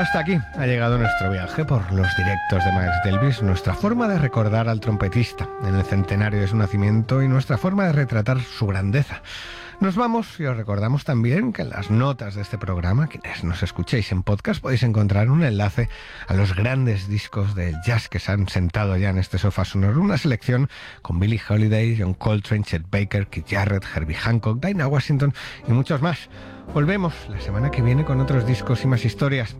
Hasta aquí ha llegado nuestro viaje por los directos de Miles Davis, nuestra forma de recordar al trompetista en el centenario de su nacimiento y nuestra forma de retratar su grandeza. Nos vamos y os recordamos también que en las notas de este programa, quienes nos escuchéis en podcast, podéis encontrar un enlace a los grandes discos de jazz que se han sentado ya en este sofá sonoro. Una selección con Billie Holiday, John Coltrane, Chet Baker, Keith Jarrett, Herbie Hancock, Dinah Washington y muchos más. Volvemos la semana que viene con otros discos y más historias.